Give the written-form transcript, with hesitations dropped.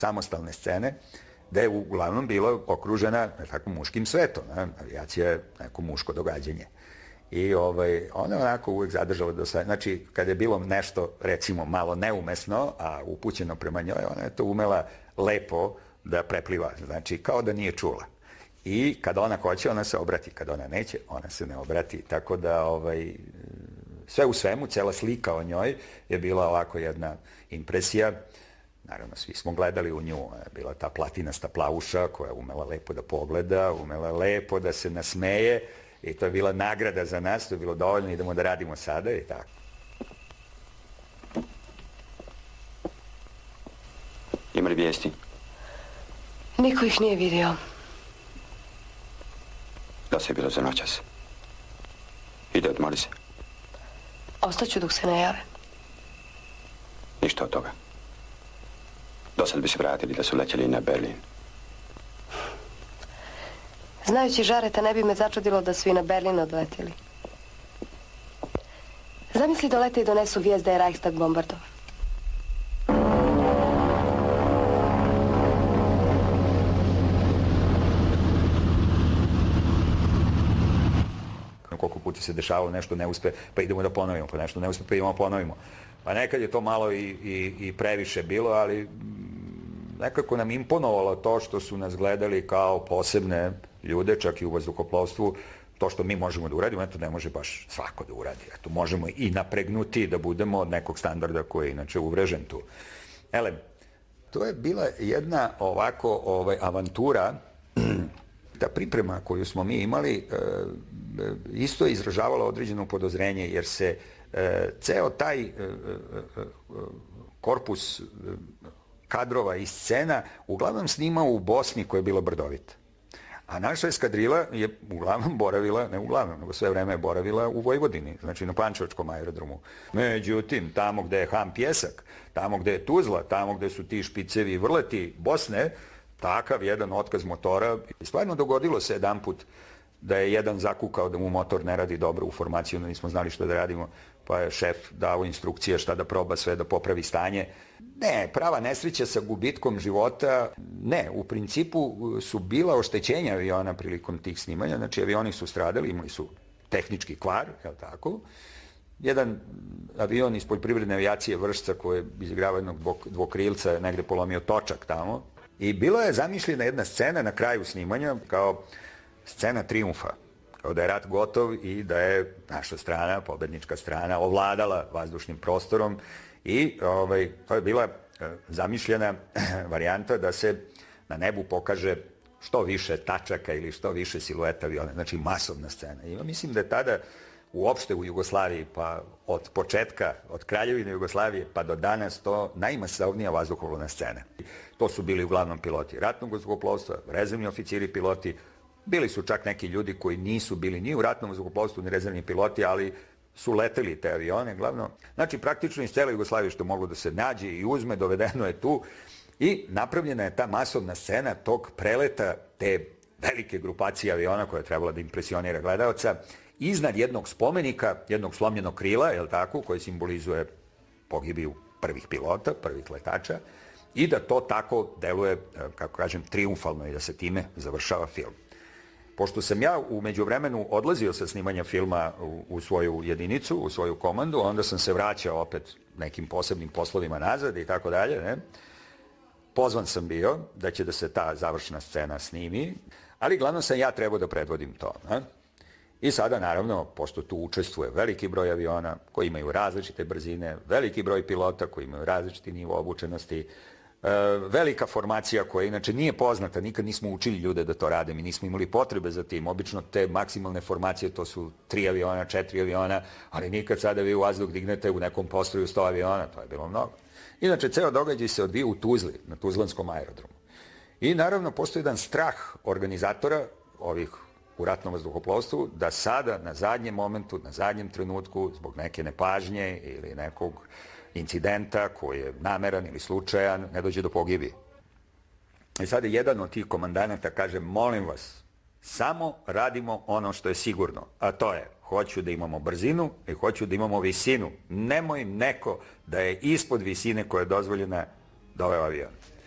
samostalne scene, da je uglavnom bila okružena tako muškim svetom. Avijacija je neko muško događanje. I ona je onako uvijek zadržala do sada. Znači, kada je bilo nešto, recimo, malo neumesno, a upućeno prema njoj, ona je to umela lepo da prepliva. Znači, kao da nije čula. I kada ona hoće, ona se obrati. Kada ona neće, ona se ne obrati. Tako da, sve u svemu, cela slika o njoj je bila ovako jedna impresija. Naravno, svi smo gledali u nju. Bila ta platinasta plavuša koja je umela lepo da pogleda, umela lepo da se nasmeje. I to je bila nagrada za nas, to je bilo dovoljno, idemo da radimo sada i tako. Ima li vijesti? Niko ih nije vidio. Dosta je bilo za noćas. Ide, odmori se. Ostaću dok se ne jave. Ništa od toga. Dosad bi se vratili da su lećeli na Berlin. Znajući Žareta, ne bi me začudilo da su i na Berlin odletili. Zamisli da lete i donesu vijest da je Reichstag bombardovan. Koliko puta se dešavalo, nešto ne uspe, pa idemo da ponovimo, pa nešto ne uspe, pa idemo ponovimo. Pa nekad je to malo i previše bilo, ali nekako nam imponovalo to što su nas gledali kao posebne ljude, čak i u vazduhoplovstvu, to što mi možemo da uradimo, to ne može baš svako da uradi. Eto, možemo i napregnuti da budemo od nekog standarda koji je inače uvrežen tu. Ele, to je bila jedna ovako avantura, ta priprema koju smo mi imali isto je izražavala određeno podozrenje, jer se ceo taj korpus kadrova i scena uglavnom snimao u Bosni koja je bila brdovita. A naša eskadrila je uglavnom boravila, ne uglavnom, nego sve vreme je boravila u Vojvodini, znači na Pančevačkom aerodromu. Međutim, tamo gde je Ham pjesak, tamo gde je Tuzla, tamo gde su ti špicevi i vrleti Bosne, takav jedan otkaz motora. Stvarno dogodilo se jedan put da je jedan zakukao da mu motor ne radi dobro u formaciju, da nismo znali što da radimo, pa je šef dao instrukcije šta da proba sve da popravi stanje. Ne, prava nesreća sa gubitkom života, ne, u principu su bila oštećenja aviona prilikom tih snimanja, znači avioni su stradali, imali su tehnički kvar, je li tako? Jedan avion iz poljoprivredne avijacije Vršca koji je izigrava jednog dvokrilca negde polomio točak tamo i bila je zamišljena jedna scena na kraju snimanja kao scena trijumfa, kao da je rat gotov i da je naša strana, pobednička strana, ovladala vazdušnim prostorom i to je bila zamišljena varijanta da se na nebu pokaže što više tačaka ili što više silueta aviona, znači masovna scena. I mislim da je tada uopšte u Jugoslaviji, pa od početka, od Kraljevine Jugoslavije pa do danas to najmasovnija vazduhoplovna scena. To su bili uglavnom piloti ratnog vazduhoplovstva, rezervni oficiri piloti, bili su čak neki ljudi koji nisu bili ni u ratnom vazduhoplovstvu ni rezervni piloti, ali su leteli te avione, glavno. Znači, praktično iz cijele Jugoslavije što moglo da se nađe i uzme, dovedeno je tu i napravljena je ta masovna scena tog preleta te velike grupacije aviona koja je trebala da impresionira gledalca iznad jednog spomenika, jednog slomljenog krila, je li tako, koji simbolizuje pogibiju prvih pilota, prvih letača, i da to tako deluje, kako kažem, triumfalno i da se time završava film. Pošto sam ja u međuvremenu odlazio sa snimanja filma u svoju jedinicu, u svoju komandu, onda sam se vraćao opet nekim posebnim poslovima nazad i tako dalje. Pozvan sam bio da će da se ta završna scena snimi, ali glavno sam ja trebao da predvodim to. I sada, naravno, pošto tu učestvuje veliki broj aviona koji imaju različite brzine, veliki broj pilota koji imaju različiti nivo obučenosti, velika formacija koja inače nije poznata, nikad nismo učili ljude da to rade, mi nismo imali potrebe za tim. Obično te maksimalne formacije to su 3 aviona, 4 aviona, ali nikad sada vi u vazduh dignete u nekom postroju 100 aviona, to je bilo mnogo. Inače, ceo događaj se odvija u Tuzli, na Tuzlanskom aerodromu. I naravno, postoji jedan strah organizatora ovih u ratnom vazduhoplovstvu da sada, na zadnjem momentu, na zadnjem trenutku, zbog neke nepažnje ili nekog incidenta koji je nameran ili slučajan, ne dođe do pogibije. I sada jedan od tih komandanata kaže, molim vas, samo radimo ono što je sigurno, a to je, hoću da imamo brzinu i hoću da imamo visinu. Nemoj neko da je ispod visine koja je dozvoljena da ovaj avion.